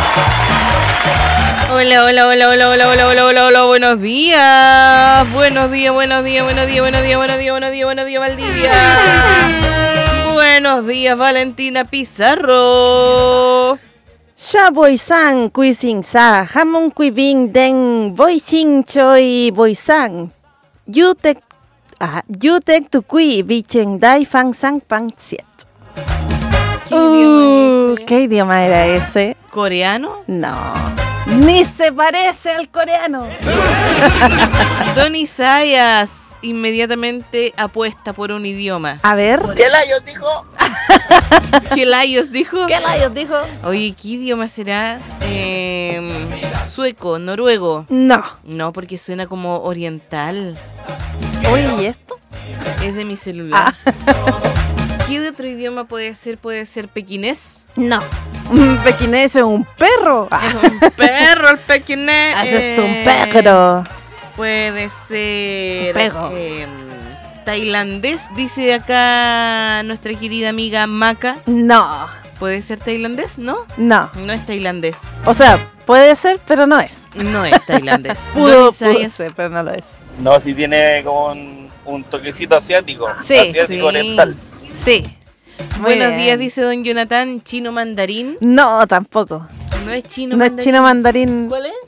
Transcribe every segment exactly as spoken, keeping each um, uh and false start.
Hola, hola, hola, hola, hola, hola, hola, hola, hola, buenos días. Buenos días, buenos días, buenos días, buenos días, buenos días, buenos días, buenos días, Valdivia. Buenos días, Valentina Pizarro. Ya voy san, kui sing sa, hamon kui bing den, voy sing choi, voy sang. Yu tek, ah, yu tek tu kui, bichen dai fang sang pang siet. ¿Qué idioma Uh, es ese? ¿Qué idioma era ese? ¿Coreano? No, ni se parece al coreano. Don Isaias inmediatamente apuesta por un idioma. A ver. ¿Qué layos dijo? ¿Qué layos dijo? ¿Qué layos dijo? Oye, ¿qué idioma será? Eh, sueco, noruego. No. No, porque suena como oriental. Oye, ¿y esto? Es de mi celular. Ah. ¿Qué otro idioma puede ser? ¿Puede ser pequinés? No. Un pequinés es un perro. Ah. Es un perro el pequinés. Ese es un Eh, perro. Puede ser Un perro. eh, tailandés, dice acá nuestra querida amiga Maca. No. ¿Puede ser tailandés? ¿No? No. No es tailandés. O sea, puede ser, pero no es. No es tailandés. Pudo, Don pudo Isaias, ser, pero no lo es. No, si tiene como un, un toquecito asiático. Sí, asiático sí. oriental. Sí. Muy Buenos bien. días, dice don Jonathan. Chino mandarín. No, tampoco. No es chino No es mandarín. chino mandarín ¿Cuál es?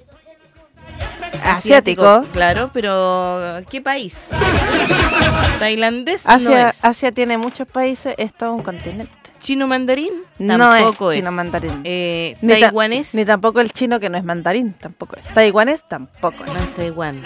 asiático. Claro, pero ¿qué país? ¿Tailandés? Asia, no es. Asia tiene muchos países, es todo un continente. ¿Chino mandarín? No es Tampoco chino mandarín. Eh, Ni ta- ¿Taiwanés? Ni tampoco el chino que no es mandarín, tampoco es. Taiwanés tampoco No es. es Taiwán.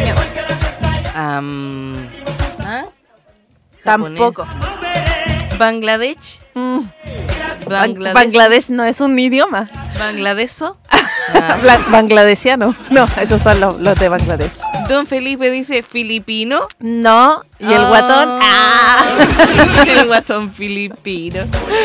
Am, ¿ah? Tampoco. Japonés. ¿Bangladesh? Mm. ¿Bangladesh? Bangladesh no es un idioma. ¿Bangladeso? Ah. Bla- Bangladesiano. No, esos son los, los de Bangladesh. Don Felipe dice filipino. No. Y el Oh. guatón. ¡Ah! El guatón filipino.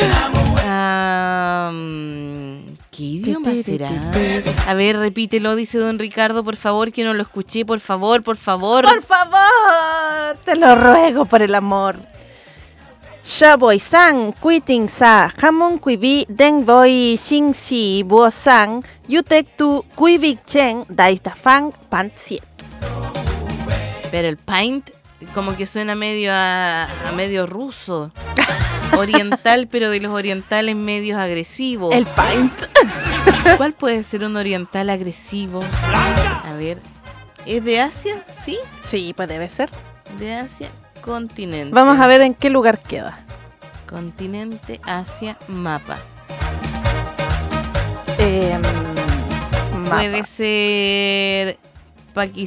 Am, ¿Qué idioma será? A ver, repítelo, dice don Ricardo, por favor, que no lo escuché, por favor, por favor. Por favor, te lo ruego por el amor. Ya voy sang, quitting sa, hamon quibi, den voy xing xi, bo sang, yutek tu, quibik chen, daita fang, pan siet. Pero el paint como que suena medio a, a medio ruso. Oriental, pero de los orientales medios agresivos. El paint. ¿Cuál puede ser un oriental agresivo? A ver, ¿es de Asia? ¿Sí? Sí, pues debe ser. De Asia, continente. Vamos a ver en qué lugar queda. Continente, Asia, mapa. Eh, Puede ser